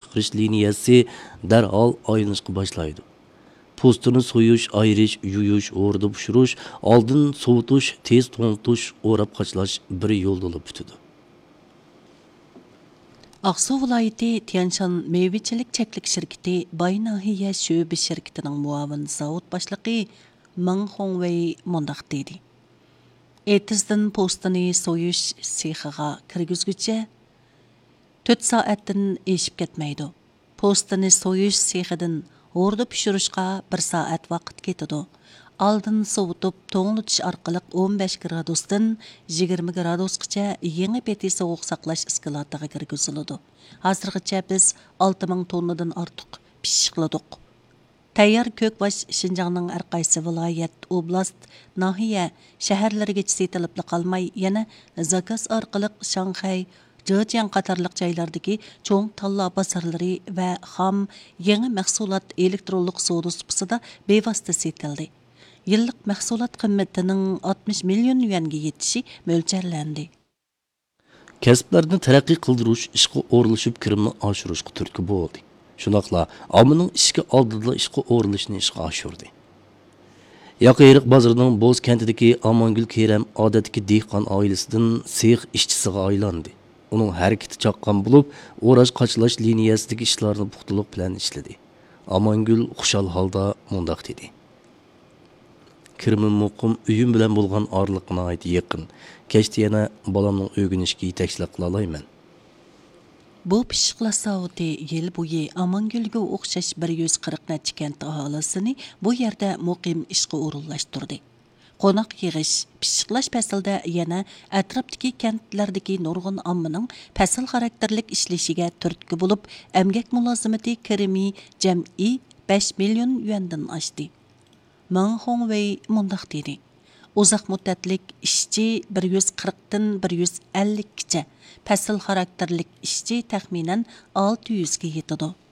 chiqarish liniyasi darhol aylanishga boshlaydi. Postini so'yish, ayirish, yuyish, o'rda pishirish, oldin sovutish, tez to'ng'itish, o'rab qachlash bir yo'lda bo'lib bitadi. Aqsu viloyati Tianshan meyvechilik cheklik shirkati Bay Nahiya Şöbe şirketining muavin zavod boshlig'i Ming Hongwei mundaq dedi. Etizdan postini so'yish sexiga kirgizguncha 4 soatdan eshib ketmaydi. Postini so'yish sexidan o'rda pishirishga 1 soat vaqt ketadi. Aldın sovutib to'ng'itish orqali 15 gradusdan 20 gradusgacha yangi peti sovuq saqlash iskolatiga kirgiziladi. Hozirgacha biz 6000 tonnadan ortiq pishiqladik. Tayyor ko'kbosh Şinjanning har qaysi viloyat, oblast, nahiya, shaharlarga setilib qolmay, yana zakaz orqali Shanxay, Zhejiang qatorliq joylardagi cho'ng tanlo bozorlari va xom yangi mahsulot elektronlik savdo supisida bevosita setildi. Yıllık mahsulot qimmatining 60 million yuanga yetishi mo'ljallanadi. Kasblarni taraqqiy qildirish, ishga o'rlashib kirimni oshirishga turtki bo'ldi. Shunaqla ommaning ishga oldida ishga o'rlashni ishga oshirdi. Yaqayriq bozorining Bo'z kentidagi Amongul Kerem odatdagi dehqon oilasidan sex ishchisiga aylandi. Uning harakati chaqqan bo'lib, o'rash qachlash liniyasidagi ishlarni puxtalik bilan ishladi. Amongul xushal holda mundaq dedi. Kirimim muqim uyim bilan bo'lgan orliqqa ait yaqin. Kechda yana bolamning o'rganishga yetakchilik qila olmayman. Bu pishiqlash zavodi yil bo'yi Amongulga o'xshash 140 necha kent aholisini bu yerda muqim ishga o'rinlashtirdi. Qo'noq yig'ish, pishiqlash faslida yana atrofdagi kentlardagi nurg'un ommaning fasl xarakterlik ishlashiga turtki bo'lib, emgak mulozimati kirimi jam'i 5 million yuandan oshdi. Ming Hongwei mundaq dedi. Uzaq muddatlik ishchi 140 dan 150 gacha, fasl xarakterlik ishchi taxminan 600 ga yetadi.